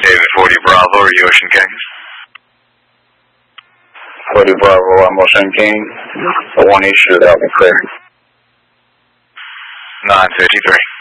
David 40 Bravo, are you Ocean King? 40 Bravo, I'm Ocean King. The one issue that was clear. 953.